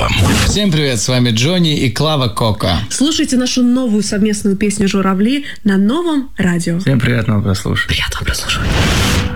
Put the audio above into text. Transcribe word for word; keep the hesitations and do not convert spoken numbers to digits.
Радио. Всем привет, с вами Джонни и Клава Кока. Слушайте нашу новую совместную песню «Журавли» на новом радио. Всем приятного прослушивания. Приятного прослушивания.